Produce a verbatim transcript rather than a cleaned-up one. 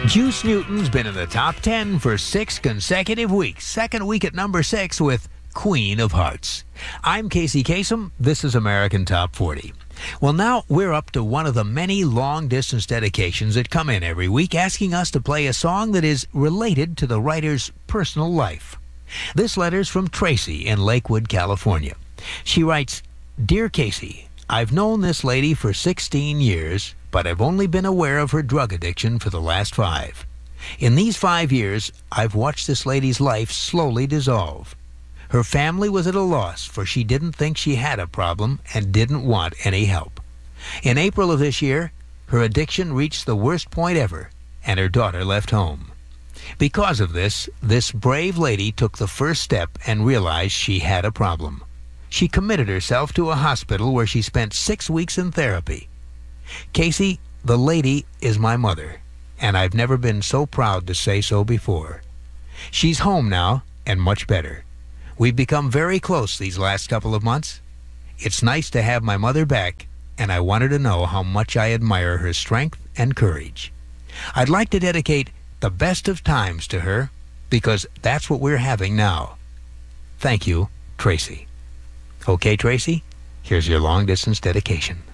Juice Newton's been in the top ten for six consecutive weeks. Second week at number six with Queen of Hearts. I'm Casey Kasem. This is American Top forty. Well, now we're up to one of the many long-distance dedications that come in every week asking us to play a song that is related to the writer's personal life. This letter's from Tracy in Lakewood, California. She writes, "Dear Casey, I've known this lady for sixteen years, but I've only been aware of her drug addiction for the last five. In these five years, I've watched this lady's life slowly dissolve. Her family was at a loss, for she didn't think she had a problem and didn't want any help. In April of this year, her addiction reached the worst point ever, and her daughter left home. Because of this, this brave lady took the first step and realized she had a problem. She committed herself to a hospital where she spent six weeks in therapy. Casey, the lady is my mother, and I've never been so proud to say so before. She's home now and much better. We've become very close these last couple of months. It's nice to have my mother back, and I want her to know how much I admire her strength and courage. I'd like to dedicate the best of times to her, because that's what we're having now. Thank you, Tracy." Okay, Tracy, here's your long-distance dedication.